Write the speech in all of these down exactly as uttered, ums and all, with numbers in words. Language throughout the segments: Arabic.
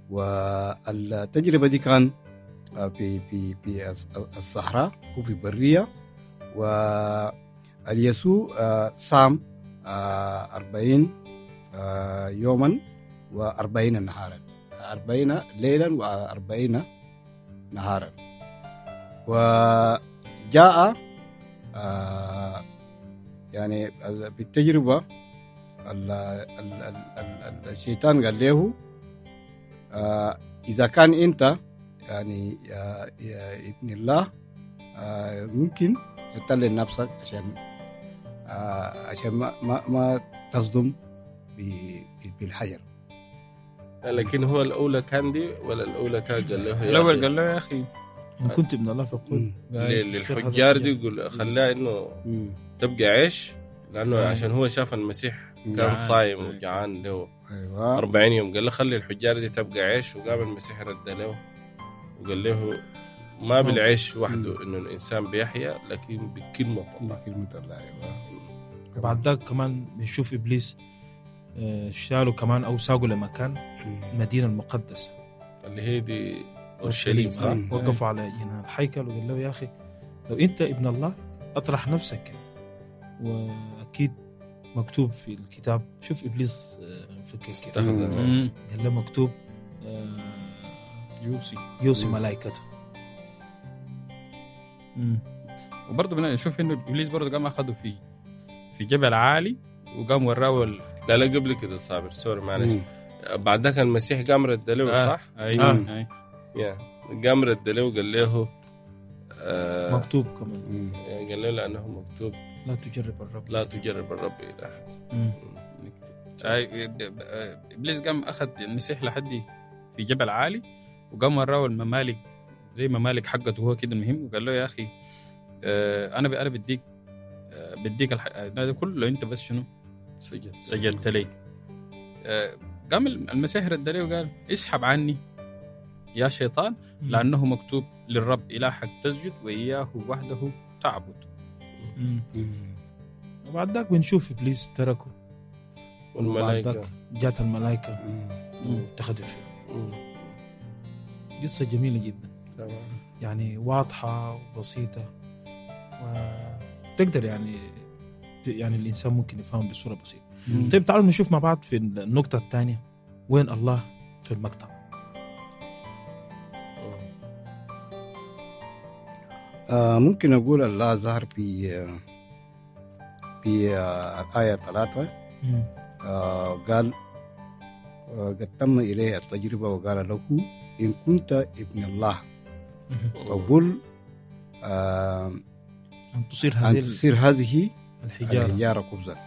والتجربة دي كان في في في الصحراء وفي برية. واليسوع صام أربعين يوما وأربعين نهارا، أربعين ليلا وأربعين نهارا. وجاء يعني بالتجربة الشيطان قال له إذا كان أنت يعني يا, يا ابن الله ممكن تتلل نفسك عشان عشان ما ما, ما تصدم بالحجر. لكن هو الأولى كان دي ولا الأولى كان قال له الأول قال له يا أخي إن كنت ابن الله فقل للحجار دي يقول خلاه إنه تبقى عيش، لأنه عشان هو شاف المسيح كان صايم وجعان له أيوة. أربعين يوم، قال له خلي الحجار دي تبقى عيش، وقام المسيح رد له وقال له ما بالعيش وحده إنه الإنسان بيحيا، لكن بكلمة الله. بكلمة الله. بعد ذلك كمان بنشوف إبليس شالوا كمان أو ساقوا لمكان المدينة المقدسة اللي هي دي أورشليم، صح؟ وقفوا على جناح الحيكل وقال له يا أخي لو أنت ابن الله أطرح نفسك. وأكيد مكتوب في الكتاب، شوف إبليس فكر قال له مكتوب يوصي يوصي ملائكته. وبرضه بنشوف إنه إبليس برضه قام أخذه في في جبل عالي وقام وراه ال... لا لا قبل كده صابر سوري معلش، بعد ذاك المسيح قام رد له آه. صح؟ أيوة آه. أيوة. يا قام رد له وقال له آه مكتوب كمان، يعني قال له لأنه مكتوب لا تجرب الرب لا تجرب الرب إلهك. إبليس قام أخذ المسيح لحد في جبل عالي وقام وراه الممالك زي ممالك حقته هو كده المهم، وقال له يا أخي آه أنا أنا بديك آه بديك هذا كله أنت بس شنو سجدت سجدت لي. آه قام المسيح رد عليه وقال اسحب عني يا شيطان لأنه مكتوب للرب إلهك تسجد وإياه وحده تعبد. وبعد ذاك بنشوف إبليس تركه والملائكة جات الملائكة اتخذوا فيه. قصة جميلة جدا طبعا. يعني واضحة وبسيطة وتقدر يعني يعني الإنسان ممكن يفهم بصورة بسيطة. مم. طيب تعالوا نشوف مع بعض في النقطة الثانية وين الله في المقطع. آه ممكن أقول الله ظهر في في آه آية ثلاثة آه قال آه قد تم إليه التجربة وقال له إن كنت ابن الله وقل آه أن تصير هذه أن تصير هذه الحجارة, الحجارة خبزا.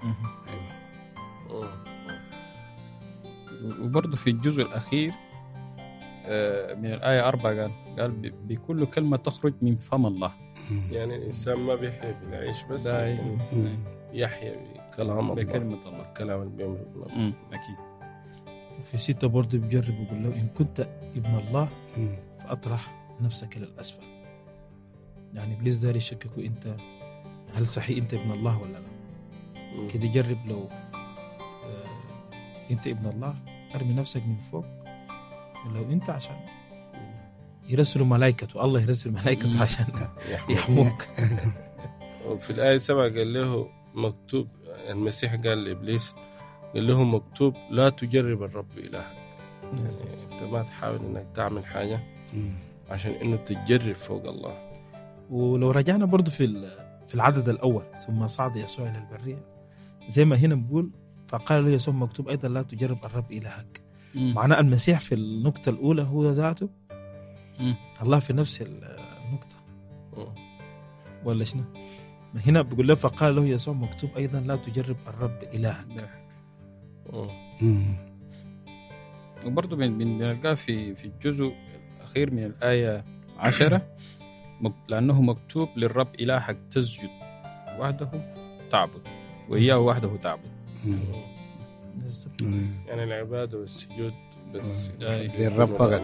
وبرضه في الجزء الأخير من الآية أربعة قال قال بكل كلمة تخرج من فم الله. يعني الإنسان ما بيحيا بالعيش بس يحيا بكلام الله بكلمة الله كلام اللي بيمر الله. أكيد. في ستة برضه بيجرب ويقول له إن كنت ابن الله فأطرح نفسك إلى الأسفل. يعني إبليس داري يشككوا أنت هل صحيح أنت ابن الله ولا لا. كده جرب لو آه أنت ابن الله أرمي نفسك من فوق، ولو أنت عشان يرسلوا ملائكته الله يرسل ملائكته عشان يحموك. وفي الآية سبعة قال له مكتوب، المسيح قال لإبليس قال له مكتوب لا تجرب الرب إلهك. أنت ما تحاول إنك تعمل حاجة عشان إنه تجرب فوق الله. ولو رجعنا برضو في في العدد الأول ثم صعد يسوع إلى البرية زي ما هنا بقول فقال له يسوع مكتوب أيضا لا تجرب الرب إلهك. معناه المسيح في النقطة الأولى هو ذاته مم. الله في نفس النقطة مم. ولا شنو؟ هنا بيقول له فقال له يسوع مكتوب أيضا لا تجرب الرب إلهك. وبرضو بنلقاه في في الجزء الأخير من الآية عشرة لأنه مكتوب للرب إلهك تسجد وحده تعبد وإياه وحده تعبد. يعني العبادة والسجود بس للرب فقط.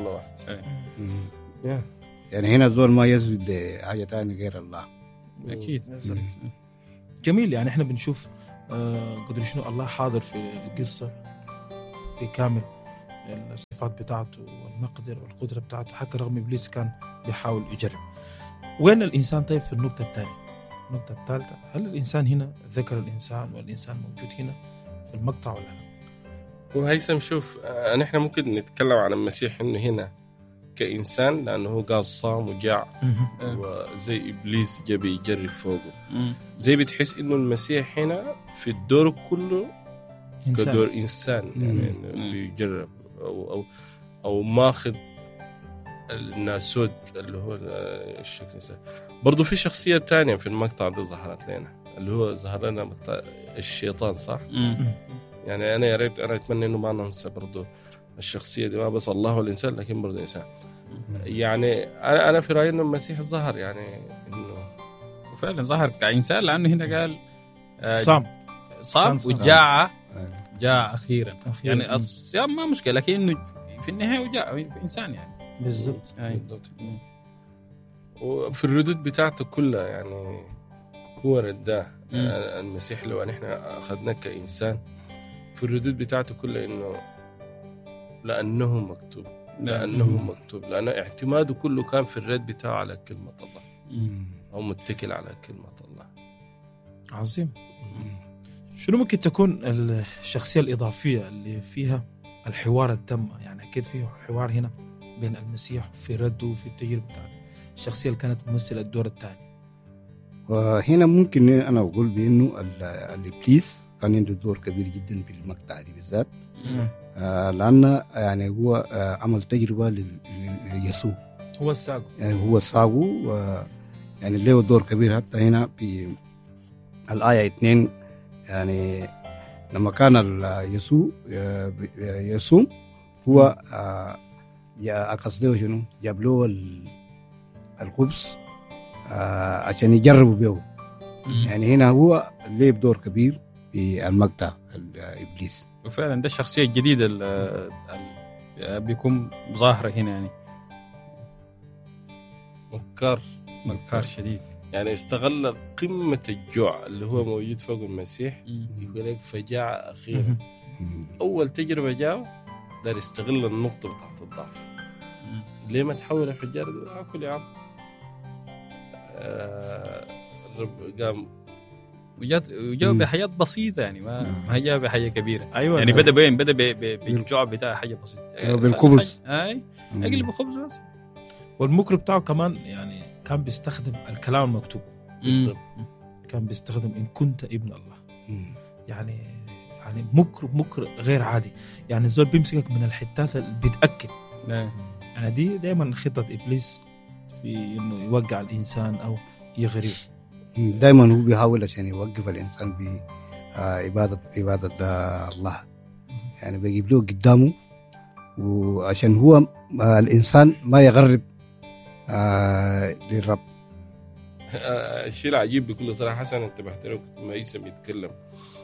يعني هنا الزول ما يسجد لحاجة تانية غير الله. أكيد. جميل. يعني إحنا بنشوف آه قدر شنو الله حاضر في القصة بكامل الصفات بتاعته والمقدر والقدرة بتاعته، حتى رغم إبليس كان بيحاول يجرب. وين الإنسان طيب في النقطة الثانية؟ النقطة الثالثة، هل الإنسان هنا ذكر الإنسان والإنسان موجود هنا في المقطع ولا لا؟ وهيثم شوف، نحن ممكن نتكلم عن المسيح إنه هنا كإنسان لأنه هو قال صام وجاع وزي إبليس جاء بيجرب فوقه، زي بتحس إنه المسيح هنا في الدور كله إنسان. كدور إنسان يعني بيجرب أو أو أو ماخذ الناسود اللي هو الشكل الإنسان. برضو في شخصية تانية في المقطع ده ظهرت لنا، اللي هو ظهر لنا مقطع الشيطان، صح؟ مم. يعني أنا يا ريت أنا أتمنى إنه ما ننسى برضو الشخصية دي، ما بس الله والإنسان لكن برضو الإنسان. يعني أنا أنا في رأيي إنه المسيح ظهر يعني إنه وفعلا ظهر كإنسان، لأنه هنا قال صام صام وجاع جاء أخيرا. يعني الصيام ما مشكلة، لكنه في النهاية وجاء في إنسان يعني بالضبط. بالضبط. وفي الردود بتاعته كلها يعني هو رداه المسيح لو نحن أخذناه كإنسان، في الردود بتاعته كلها إنه لأنه مكتوب لأنه مكتوب لأنه اعتماده كله كان في الرد بتاعه على كلمة الله، أو متكل على كلمة الله. عظيم. شنو ممكن تكون الشخصية الإضافية اللي فيها الحوار التم؟ يعني أكيد فيه حوار هنا بين المسيح في رده وفي التجربة بتاعته، الشخصية اللي كانت ممثلة الدور الثاني. وهنا ممكن أنا أقول بأنه الإبليس كان عنده دور كبير جدا في المقطع دي بالذات، آه لأن يعني هو آه عمل تجربة ليسوع، هو الساقو يعني هو الساقو، يعني له دور كبير. حتى هنا في الآية اثنين يعني لما كان يسوع يصوم هو يا قصده شنو جاب له الخبز عشان يجربوا به. يعني هنا هو له دور كبير في المقطع الإبليس، وفعلا ده الشخصية الجديدة اللي بيكون ظاهرة هنا، يعني مكار مكار شديد. يعني استغل قمة الجوع اللي هو موجود فوق المسيح، يقول لك فجاع أخيرا. أول تجربة جاء دار يستغل النقطة بتاعت الضعف. ليه ما تحول الحجارة؟ أكل يا عم. آه رب قام وجاء بحاجات بسيطة، يعني ما ما جاء بحاجة كبيرة. أيوة يعني بدأ بين بدأ بالجوع بتاع حاجة بسيطة بالخبز، أي أقلب الخبز بس. والمكر بتاعه كمان يعني كان بيستخدم الكلام المكتوب، كان بيستخدم إن كنت ابن الله. مم. يعني يعني مكر مكر غير عادي، يعني الزول بيمسكك من الحتات اللي بيتأكد. لا. يعني دي دائما خطة إبليس في إنه يوقع الإنسان أو يغريه. دائما هو بيحاول عشان يوقف الإنسان بعبادة عبادة الله، يعني بيجيب له قدامه وعشان هو الإنسان ما يغرب آه للرب. الشيء العجيب بكل صراحة حسن انتبهت له لما يسمى يتكلم،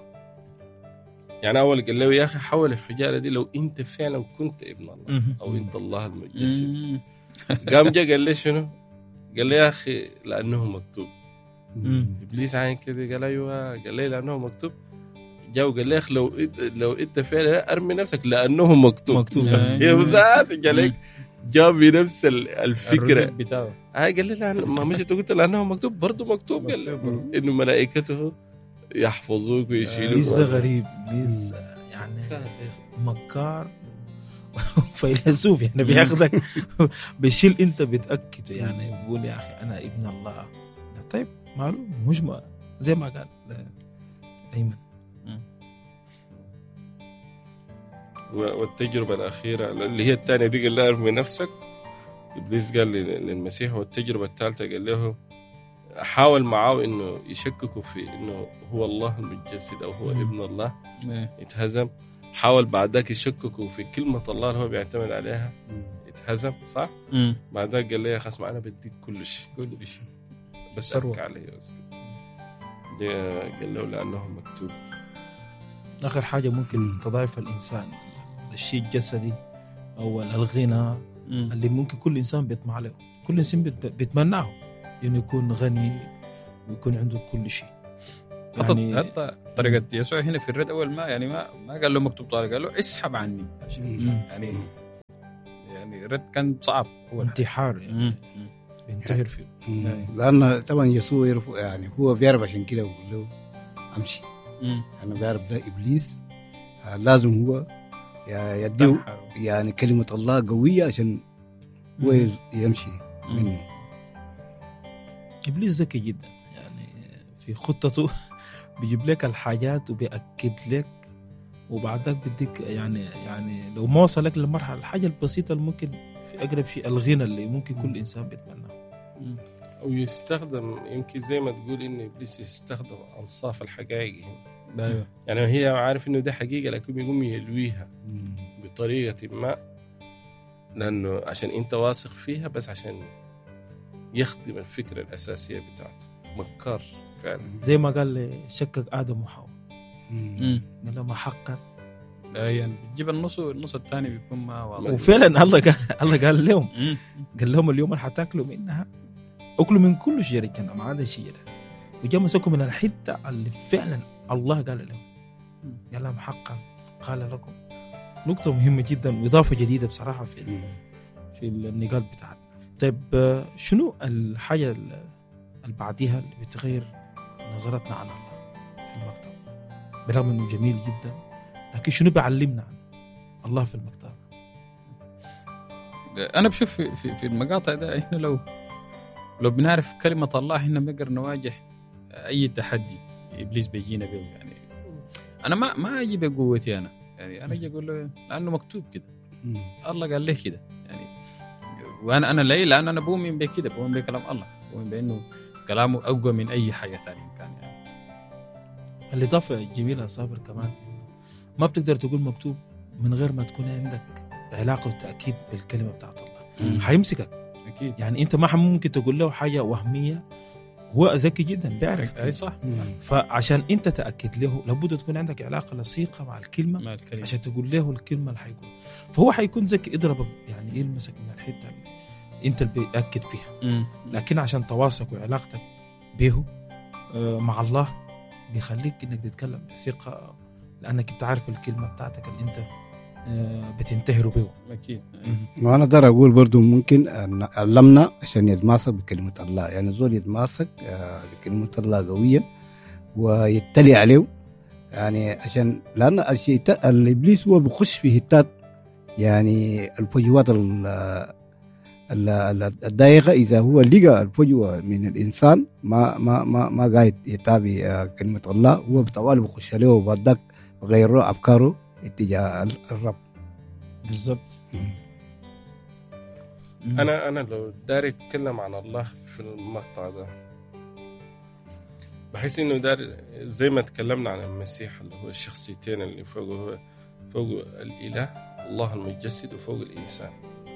يعني أول قال له يا أخي حول الحجارة دي لو أنت فعلا كنت ابن الله أو أنت الله المتجسد. قام جاء قال له شنو؟ قال له يا أخي لأنه مكتوب. إبليس عين كده قال أيوة، قال له لأنه مكتوب. جاء وقال له يا أخي لو لو أنت فعلا أرمي نفسك لأنه مكتوب. مكتوب يا وزاد قال جاب بنفس الفكرة بتاعه. هاي قال لي لا ما مش تقول لأنه مكتوب برضو مكتوب، قال إنه ملائكته يحفظوك ويشيلوك. ليس ده غريب، ليس يعني مكار فيلسوف، يعني بياخدك بيشيل أنت بتأكد، يعني بيقول يا أخي أنا ابن الله. طيب معلوم مش ما زي ما قال أيمن. والتجربة الأخيرة اللي هي الثانية دي قال له ارمي نفسك. إبليس قال للمسيح. والتجربة الثالثة قال له حاول معاه إنه يشككوا في إنه هو الله المتجسد أو هو ابن الله. يتهزم. حاول بعدك يشككوا في كلمة الله اللي هو بيعتمد عليها. يتهزم صح؟ بعدك قال له يا خصم أنا بديك كل شيء كل شيء بس أرك عليه. قال له لأنه مكتوب. آخر حاجة ممكن تضعف الإنسان الشيء الجسدي أو الغنى اللي ممكن كل إنسان بيطمع له، كل إنسان بيتمناه إنه يكون غني ويكون عنده كل شيء. يعني حتى طريقة يسوع هنا في الرد أول ما يعني ما ما قال له مكتوب طارق، قال له اسحب عني. يعني يعني رد كان صعب هو انتحار يعني بينتحر فيه. لأن طبعا يسوع يعرف يعني هو بيعرف عشان كده يقول له أمشي. مم. أنا بيعرف ده إبليس لازم هو يديه يعني كلمة الله قوية عشان هو يمشي منه. إبليس ذكي جدا يعني في خطته بيجيب لك الحاجات وبيأكد لك وبعدك بدك يعني يعني لو ما وصلك للمرحلة الحاجة البسيطة اللي ممكن في أقرب شيء الغنى اللي ممكن كل إنسان بيتمناه. أو يستخدم يمكن زي ما تقول إن إبليس يستخدم أنصاف الحقائق هنا. يعني هي عارف إنه ده حقيقة لكن بيقوم يلويها بطريقة ما لأنه عشان أنت واثق فيها بس عشان يخدم الفكرة الأساسية بتاعته. مكار فعلا زي ما قال شكك آدم وحواء قال لما حقا يعني بتجيب النص النص الثاني بيكون ما واضح. وفعلا الله قال الله قال لهم قال لهم اليوم اللي حتاكلوا منها أكلوا من كل شجرة الجنة ما عدا شجرة وجاء مسكوا من الحتة اللي فعلا الله قال لهم قال لهم حقا قال لكم. نقطة مهمة جدا وإضافة جديدة بصراحة في في النقاط بتاعتنا. طيب شنو الحاجة اللي بعديها اللي بتغير نظرتنا عن الله في المكتب برغم إنه جميل جدا لكن شنو بيعلمنا عن الله في المكتب؟ أنا بشوف في في, في المقاطع ده إحنا لو لو بنعرف كلمة الله إحنا بنقدر نواجه أي تحدي إبليس بيجينا به. يعني أنا ما ما أجي بقوتي أنا يعني أنا أجي أقول له لأنه مكتوب كده الله قال لي كده يعني وأنا أنا ليه لأن أنا بؤمن بكده بؤمن بكلام الله بؤمن بأنه كلامه أقوى من أي حاجة ثانية كان يعني. الإضافة الجميلة صابر كمان ما بتقدر تقول مكتوب من غير ما تكون عندك علاقة وتأكيد بالكلمة بتاعت الله. حيمسكك أكيد يعني أنت ما ممكن تقول له حاجة وهمية هو ذكي جدا بيعرف أي صح. فعشان أنت تأكد له لابد تكون عندك علاقة لصيقة مع الكلمة, مع الكلمة عشان تقول له الكلمة اللي حيقول فهو حيكون ذكي اضربك يعني يلمسك من الحتة اللي أنت اللي بيأكد فيها. مم. لكن عشان تواصلك وعلاقتك به مع الله بيخليك إنك تتكلم بثقة لأنك أنت عارف الكلمة بتاعتك اللي أنت بتنتهروا به. أكيد. ما أنا أقدر أقول برضو ممكن أن علمنا عشان يتماسك بكلمة الله يعني زول يتماسك بكلمة الله قوية ويتلي عليه يعني عشان لأن الشيء الإبليس هو بخش في هتات يعني الفجوات الضيقة إذا هو لقى الفجوة من الإنسان ما ما ما ما قاعد يتابع كلمة الله هو بطوال بخش عليه وبعدك غيره أفكاره اتجاه الرب. بالضبط. أنا أنا لو داري أتكلم عن الله في المقطع ده بحس إنه داري زي ما تكلمنا عن المسيح اللي هو الشخصيتين اللي فوقه فوق الإله الله المتجسد وفوق الإنسان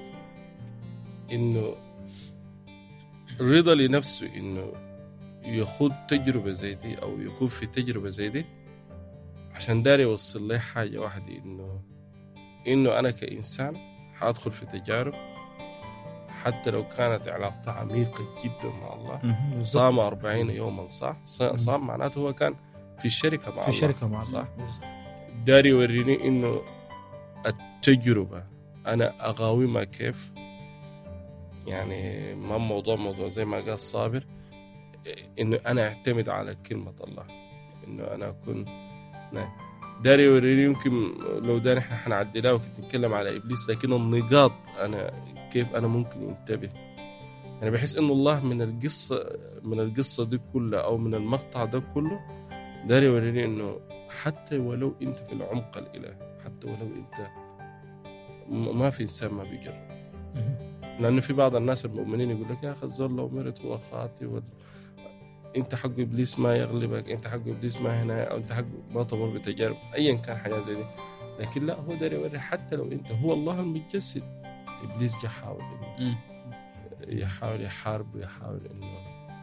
إنه رضا لنفسه إنه يخوض تجربة زي دي أو يكون في تجربة زي دي عشان داري يوصل لي حاجة واحدة إنه إنه أنا كإنسان حأدخل في تجارب حتى لو كانت علاقتها عميقة جدا مع الله. صام أربعين يوما صح صام معناته هو كان في الشركة مع في الله في شركة مع صح الله. داري يوريني إنه التجربة أنا أقاومها كيف يعني ما موضوع موضوع زي ما قال صابر إنه أنا أعتمد على كلمة الله إنه أنا أكون داري يوريني يمكن لو داري إحنا حنعدلها وكنت نتكلم على إبليس لكن النقاط أنا كيف أنا ممكن ينتبه. أنا يعني بحس إنه الله من القصة من القصة دي كلها أو من المقطع ده كله داري يوريني إنه حتى ولو أنت في العمق الإله حتى ولو أنت ما في إنسان ما بيجرب لأنه في بعض الناس المؤمنين يقول لك يا أخي الزول لو مرت هو خاطئ و... أنت حق إبليس ما يغلبك أنت حق إبليس ما هنا أو أنت حق ما تمر بتجارب أيا كان حاجة زي دي لكن لا هو داري يوري حتى لو أنت هو الله المتجسد إبليس جا حاول إنه يحاول يحارب ويحاول إنه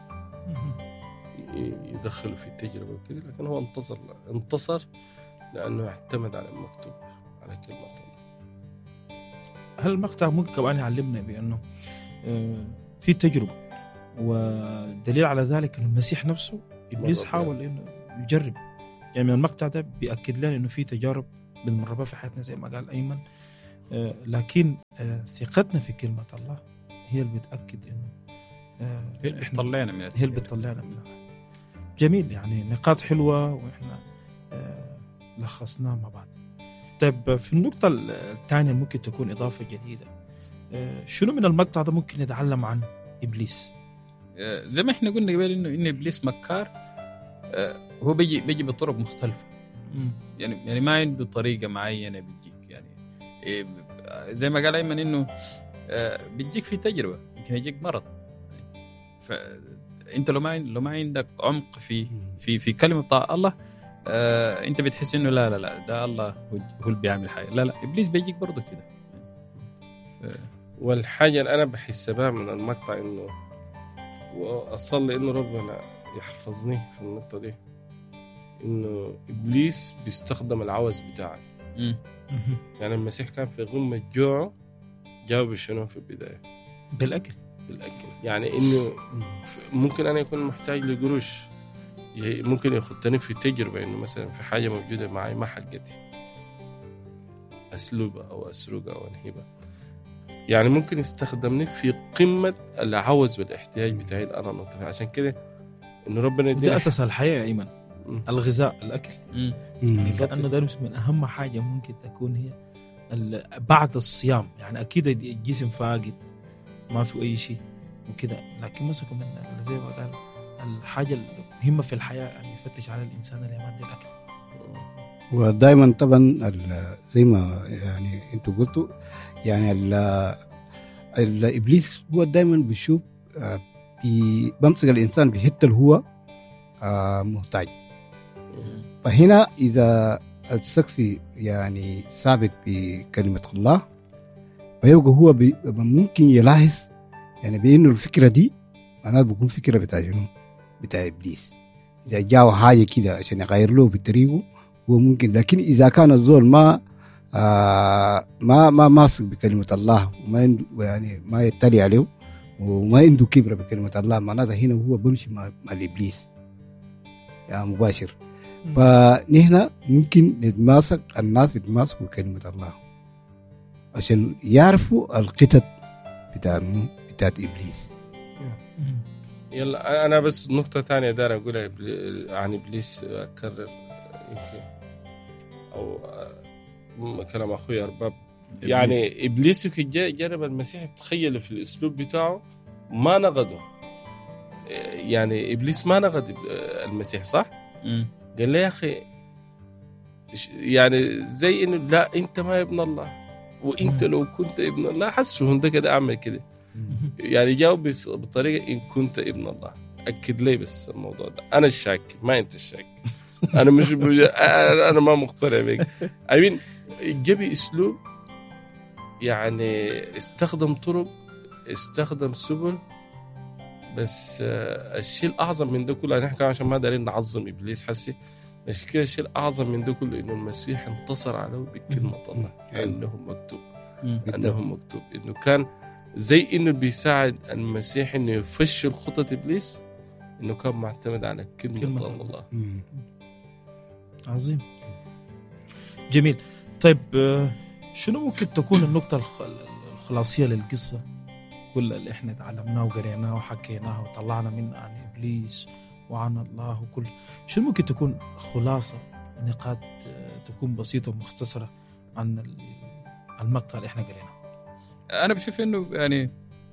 يدخله في التجربة وكذا لكن هو انتصر انتصر لأنه اعتمد على المكتوب على كلمة الله. هل المقطع ممكن كمان يعلمنا بأنه في تجربة ودليل على ذلك أن المسيح نفسه إبليس حاول إنه يجرب يعني من المقطع ده بيأكد لنا إنه في تجارب بنمر بها في حياتنا زي ما قال أيمن آه لكن آه ثقتنا في كلمة الله هي اللي بتأكد إنه آه هي اللي بتطلعنا من هي اللي بتطلعنا منها. جميل، يعني نقاط حلوة وإحنا آه لخصناها مع بعض. طيب في النقطة الثانية ممكن تكون إضافة جديدة، آه شنو من المقطع ده ممكن نتعلم عن إبليس؟ آه زي ما إحنا قلنا قبل إنه إن إبليس مكار، آه هو بيجي بيجي بطرق مختلفة. م. يعني يعني ما عنده طريقة معينة بيجيك، يعني إيه زي ما قال أيمن إنه آه بيجيك في تجربة، يمكن يجيك مرض. فأنت لو ما لو ما عندك عمق في في في كلمة الله، آه أنت بتحس إنه لا لا لا ده الله هو هو اللي بيعمل حاجة. لا لا إبليس بيجيك برضه كده. آه والحاجة اللي أنا بحسبها من المقطع إنه وأصلي إنه ربنا يحفظني في النقطة دي، إنه إبليس بيستخدم العوز بتاعك. م. يعني المسيح كان في غمة جوعه، جاوب شنو في البداية؟ بالأكل. بالأكل. يعني إنه ممكن أنا يكون محتاج لقروش، ممكن يخطني في تجربة إنه مثلا في حاجة موجودة معي ما حقتي، أسلوبها أو أسرقها أو أنهبها. يعني ممكن يستخدمني في قمة العوز والاحتياج بتاعي أنا نطفي. عشان كده إنه ربنا ده أساس الحياة يا أيمن، الغذاء، الأكل. م. كأنه ده من أهم حاجة ممكن تكون هي بعد الصيام. يعني أكيد الجسم فاقد ما في أي شيء وكده، لكن مسكوا من زي ما قال الحاجة المهمة في الحياة أن يفتش على الإنسان اللي يمد الأكل. ودائما طبعا زي ما يعني أنتوا قلتوا، يعني الإبليس هو دائما بيشوف بمسك الإنسان بحته اللي هو محتاج. فهنا إذا الشخص يعني ثابت بكلمة الله، فيبقى هو ممكن يلاحظ يعني بأنه الفكرة دي معناته بيكون فكرة بتاع شنو؟ بتاع إبليس. إذا جاء حاجة كده عشان يغير له بطريقه هو ممكن، لكن إذا كان الزول ما آه ما ما ماسك بكلمة الله وما عنده يعني ما يتلي عليه وما عنده كبرة بكلمة الله، معناته هنا هو بمشي مع, مع الإبليس يعني مباشر. فنحن ممكن نتماسك، الناس يتماسكوا بكلمة الله عشان يعرفوا القطط بتاع بتاعت إبليس. يلا أنا بس نقطة تانية دار أقولها عن إبليس، أكرر يمكن أو كلام أخوي أرباب. يعني إبليس يمكن جرب المسيح، تخيل في الأسلوب بتاعه ما نقده. يعني إبليس ما نقد المسيح صح؟ م. قال له يا أخي يعني زي إنه لا أنت ما ابن الله، وأنت لو كنت ابن الله حسوا هنده كده أعمل كده. يعني جاوب بطريقة إن كنت ابن الله. أكد لي بس الموضوع ده، أنا الشاك ما أنت الشاك. أنا مش بج... أنا ما مقتنع بك. أمين جبي أسلوب، يعني استخدم طرق، استخدم سبل، بس الشيء الأعظم من ده كله نحن عشان ما دارين نعظم إبليس حسي، لكن كده الشيء الأعظم من ده كله إنه المسيح انتصر عليه بكلمة الله. أنه مكتوب أنه مكتوب إنه كان زي إنه بيساعد المسيح إنه يفشل خطة إبليس، إنه كان معتمد على كلمة, كلمة الله. الله. عظيم، جميل. طيب شنو ممكن تكون النقطة الخلاصية للقصة كل اللي إحنا تعلمناه وقريناه وحكيناه وطلعنا منه عن إبليس وعن الله وكل شنو ممكن تكون خلاصة نقاط تكون بسيطة ومختصرة عن المقطع اللي إحنا قريناه؟ أنا بشوف إنه يعني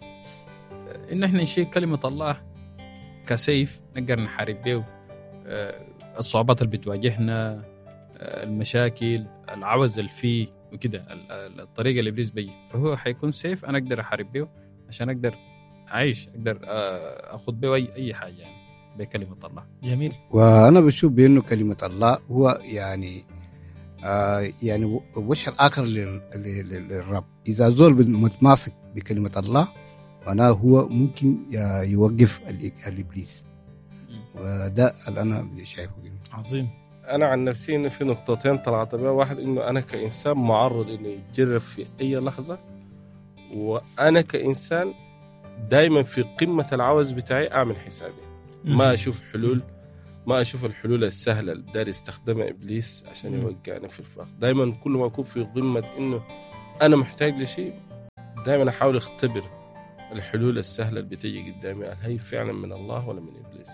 إن إحنا نشيل كلمة الله كسيف نقدر نحارب به الصعوبات اللي بتواجهنا، المشاكل، العوز اللي فيه وكده، الطريقة اللي إبليس بيجي، فهو حيكون سيف أنا أقدر أحارب به عشان أقدر أعيش، أقدر أخذ به أي أي حاجة يعني بكلمة الله. جميل. وأنا بشوف بأنه كلمة الله هو يعني آه يعني وش الآخر للرب. إذا زول متماسك بكلمة الله معناه هو ممكن يوقف الإبليس، وده اللي أنا شايفه. عظيم. أنا عن نفسي إن في نقطتين طلعت بها. واحد إنه أنا كإنسان معرض إنه يتجرب في أي لحظة، وأنا كإنسان دايما في قمة العوز بتاعي أعمل حسابي، ما أشوف حلول، ما أشوف الحلول السهلة اللي داري يستخدمها إبليس عشان يوقعني في الفخ. دايما كل ما أكون في قمة إنه أنا محتاج لشيء دائما أحاول أختبر الحلول السهلة اللي بتيجي قدامي، هل هي فعلا من الله ولا من إبليس.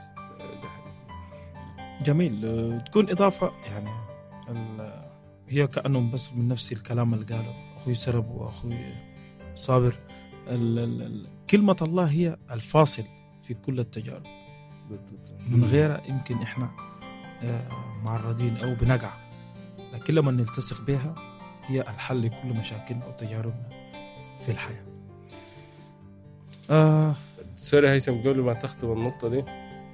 جميل. أه، تكون إضافة يعني ال- هي كأنهم بس من نفس الكلام اللي قاله أخوي سرب وأخوي صابر. ال- ال- ال- كلمة الله هي الفاصل في كل التجارب، من غيرها يمكن إحنا آه، معرضين أو بنقع، لكن لما نلتصق بها هي الحل لكل مشاكلنا أو تجاربنا في الحياة. آه سوري هيثم، قبل ما تختم النقطة دي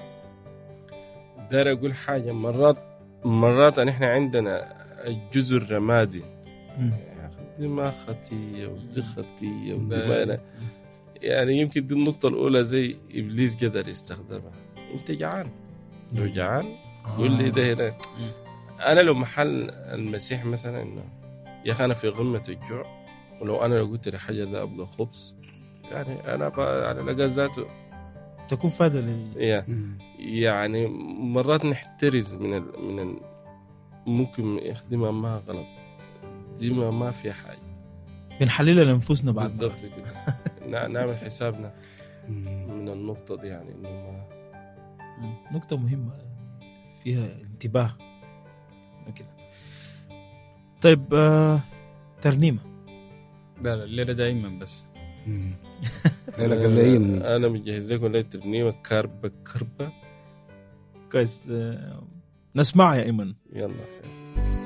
داير أقول حاجة. مرات مرات إحنا عندنا الجزء الرمادي، م. دي ما خطية ودي خطية ودي ما أنا يعني يمكن دي النقطة الأولى زي إبليس قدر يستخدمها. أنت جعان، لو جعان قول لي ده هنا. أنا لو محل المسيح مثلا إنه يا أخي أنا في غمة الجوع، ولو أنا لو قلت لحاجة ده أبغى خبز، يعني أنا على لقى ذاته تكون فائدة لي. يعني يعني مرات نحترز من ال من ال ممكن يخدمها ما غلط، دي ما ما في حاجة، بنحللها لأنفسنا بعد بالضبط كده. نع- نعمل حسابنا من النقطة دي، يعني إنه ما نقطة مهمة فيها انتباه كده. طيب آه، ترنيمة. لا لا الليلة دايما بس لا قال لي أنا مجهز لكم ليلة ترنيمة كربة كربة. كويس. آه، نسمع يا إيمن. يلا.